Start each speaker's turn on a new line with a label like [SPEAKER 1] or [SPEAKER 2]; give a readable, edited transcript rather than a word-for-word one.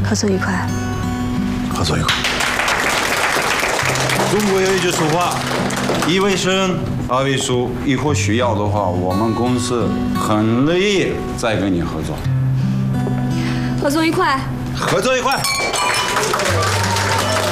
[SPEAKER 1] 合作愉快。
[SPEAKER 2] 合作愉快。
[SPEAKER 3] 中国有一句俗话，一为生，二为熟。以后需要的话，我们公司很乐意再跟你合作。
[SPEAKER 1] 合作愉快。
[SPEAKER 3] 合作愉快。